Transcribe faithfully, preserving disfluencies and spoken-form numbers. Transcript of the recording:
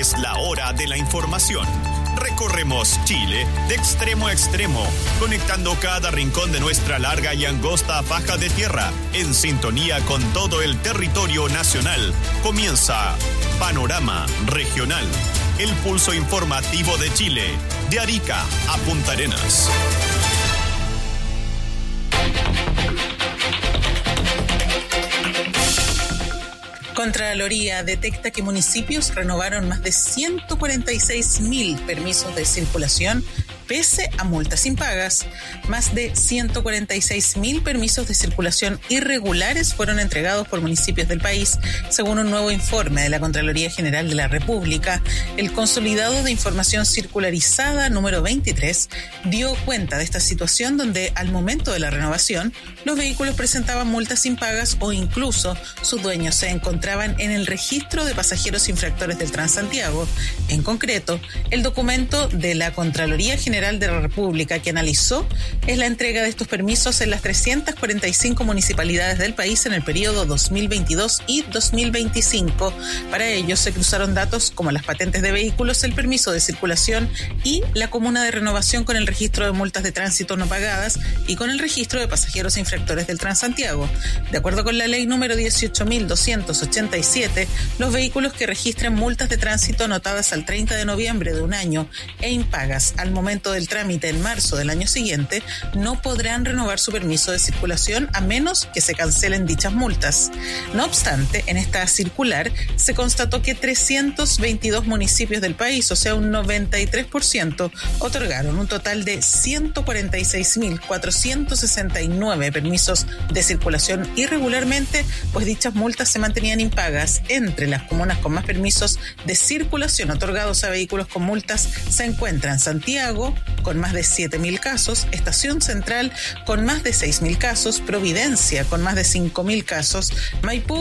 Es la hora de la información. Recorremos Chile de extremo a extremo, conectando cada rincón de nuestra larga y angosta faja de tierra, en sintonía con todo el territorio nacional. Comienza Panorama Regional, el pulso informativo de Chile, de Arica a Punta Arenas. Contraloría detecta que municipios renovaron más de ciento cuarenta y seis mil permisos de circulación pese a multas impagas. Más de ciento cuarenta y seis mil permisos de circulación irregulares fueron entregados por municipios del país, según un nuevo informe de la Contraloría General de la República. El Consolidado de Información Circularizada número veintitrés dio cuenta de esta situación donde, al momento de la renovación, los vehículos presentaban multas impagas o incluso sus dueños se encontraban en el registro de pasajeros infractores del Transantiago. En concreto, el documento de la Contraloría General de la República que analizó es la entrega de estos permisos en las trescientas cuarenta y cinco municipalidades del país en el periodo dos mil veintidós y dos mil veinticinco. Para ello se cruzaron datos como las patentes de vehículos, el permiso de circulación y la comuna de renovación con el registro de multas de tránsito no pagadas y con el registro de pasajeros infractores del Transantiago. De acuerdo con la ley número dieciocho mil doscientos ochenta y siete, los vehículos que registren multas de tránsito anotadas al treinta de noviembre de un año e impagas al momento del trámite en marzo del año siguiente no podrán renovar su permiso de circulación a menos que se cancelen dichas multas. No obstante, en esta circular se constató que trescientos veintidós municipios del país, o sea un noventa y tres por ciento, otorgaron un total de ciento cuarenta y seis mil cuatrocientos sesenta y nueve permisos de circulación irregularmente, pues dichas multas se mantenían impagas. Entre las comunas con más permisos de circulación otorgados a vehículos con multas se encuentran Santiago, con más de siete mil casos, Estación Central con más de seis mil casos, Providencia con más de cinco mil casos, Maipú